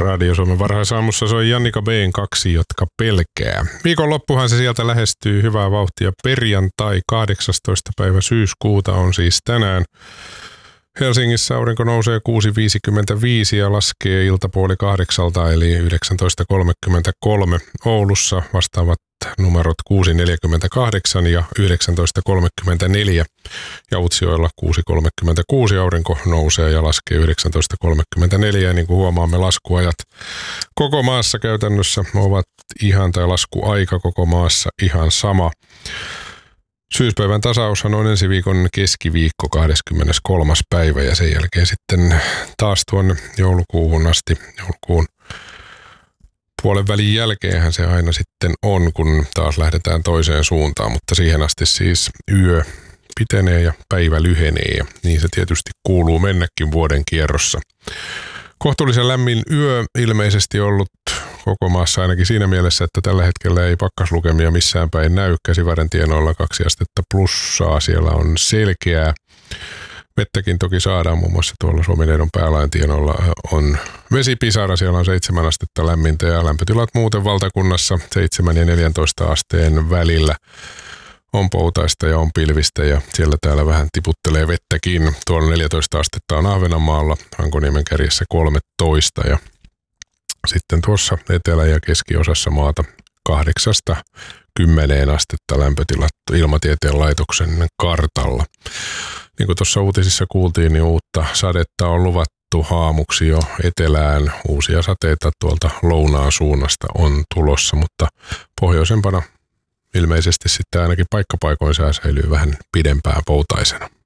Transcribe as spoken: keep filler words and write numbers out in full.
Radio Suomen varhaisaamussa soi Jannika B:n Kaksi, jotka pelkää. Viikonloppuhan se sieltä lähestyy hyvää vauhtia. Perjantai kahdeksastoista päivä syyskuuta on siis tänään. Helsingissä aurinko nousee kuusi viisikymmentäviisi ja laskee iltapuoli kahdeksalta eli yhdeksäntoista kolmekymmentäkolme. Oulussa vastaavat numerot kuusi neljäkymmentäkahdeksan ja yhdeksäntoista kolmekymmentäneljä. Ja Utsjoella kuusi kolmekymmentäkuusi aurinko nousee ja laskee yhdeksäntoista kolmekymmentäneljä. Ja niin kuin huomaamme, laskuajat koko maassa käytännössä ovat ihan, tai laskuaika koko maassa ihan sama. Syyspäivän tasaushan on ensi viikon keskiviikko kahdeskymmeneskolmas päivä ja sen jälkeen sitten taas tuonne joulukuuhun asti, joulukuun puolen välin jälkeenhän se aina sitten on, kun taas lähdetään toiseen suuntaan, mutta siihen asti siis yö pitenee ja päivä lyhenee ja niin se tietysti kuuluu mennäkin vuoden kierrossa. Kohtuullisen lämmin yö ilmeisesti ollut koko maassa ainakin siinä mielessä, että tällä hetkellä ei pakkaslukemia missään päin näy. Käsivarren tienoilla kaksi astetta plussaa, siellä on selkeää. Vettäkin toki saadaan, muun muassa tuolla Suomineidon päälain tienoilla on vesipisara, siellä on seitsemän astetta lämmintä ja lämpötilat muuten valtakunnassa seitsemän ja neljäntoista asteen välillä. On poutaista ja on pilvistä ja siellä täällä vähän tiputtelee vettäkin. Tuolla neljätoista astetta on Ahvenanmaalla, Hankoniemen kärjessä kolmetoista ja sitten tuossa etelä- ja keskiosassa maata kahdeksasta kymmeneen astetta lämpötilat Ilmatieteen laitoksen kartalla. Niin kuin tuossa uutisissa kuultiin, niin uutta sadetta on luvattu haamuksi jo etelään. Uusia sateita tuolta lounaan suunnasta on tulossa, mutta pohjoisempana ilmeisesti sitten ainakin paikkapaikoin sää säilyy vähän pidempään poutaisena.